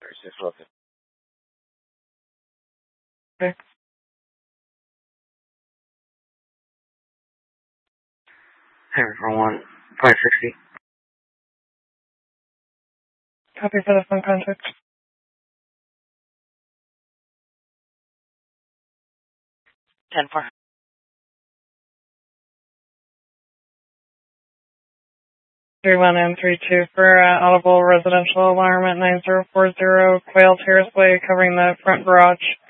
36 Okay. Hammer for 560. Copy for the phone contact. 10-4. 31M32 for audible residential alarm at 9040 Quail Terrace Way, covering the front garage.